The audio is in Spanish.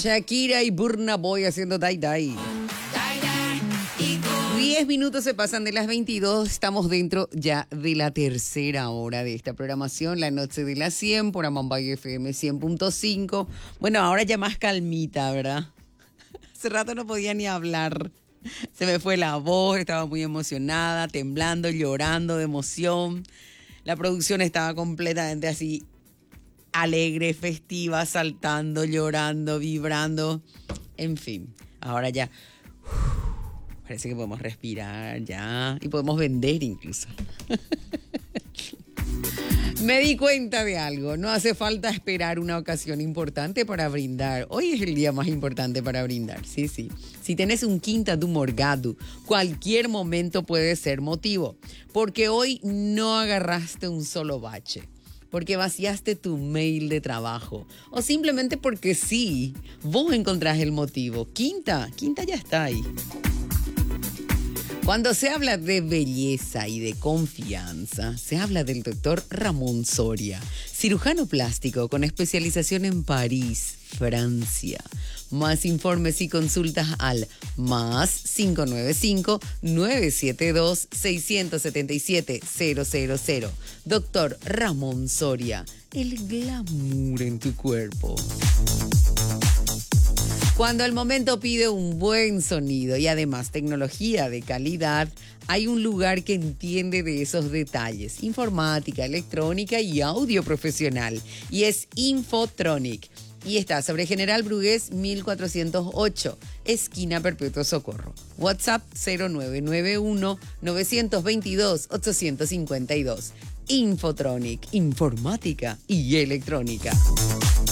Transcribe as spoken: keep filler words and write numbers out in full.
Shakira y Burna Boy haciendo Tai Tai. Diez minutos se pasan de las veintidós. Estamos dentro ya de la tercera hora de esta programación, la noche de las cien por Amambay F M cien punto cinco. Bueno, ahora ya más calmita, ¿verdad? Hace rato no podía ni hablar. Se me fue la voz, estaba muy emocionada, temblando, llorando de emoción. La producción estaba completamente así, alegre, festiva, saltando, llorando, vibrando. En fin, ahora ya uf, parece que podemos respirar ya y podemos vender incluso. Me di cuenta de algo, no hace falta esperar una ocasión importante para brindar. Hoy es el día más importante para brindar, sí, sí. Si tenés un quinta do morgado, cualquier momento puede ser motivo, porque hoy no agarraste un solo bache, porque vaciaste tu mail de trabajo, o simplemente porque sí, vos encontrás el motivo. Quinta, quinta ya está ahí. Cuando se habla de belleza y de confianza, se habla del doctor Ramón Soria, cirujano plástico con especialización en París, Francia. Más informes y consultas al más cinco nueve cinco, nueve siete dos, seis siete siete, cero cero cero. Doctor Ramón Soria, el glamour en tu cuerpo. Cuando el momento pide un buen sonido y además tecnología de calidad, hay un lugar que entiende de esos detalles. Informática, electrónica y audio profesional. Y es Infotronic. Y está sobre General Brugués mil cuatrocientos ocho, esquina Perpetuo Socorro. WhatsApp cero nueve nueve uno, nueve dos dos, ocho cinco dos. Infotronic, informática y electrónica.